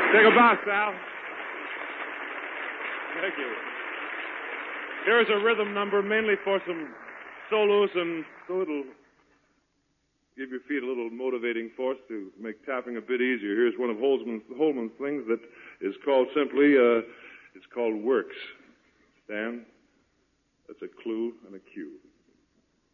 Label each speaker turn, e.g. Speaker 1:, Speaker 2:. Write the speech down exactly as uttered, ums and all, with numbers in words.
Speaker 1: Take a bow, Sal. Thank you. Here's a rhythm number mainly for some solos, and so it'll give your feet a little motivating force to make tapping a bit easier. Here's one of Holman's, Holman's things that is called simply, uh, it's called Works. Stan, that's a clue and a cue.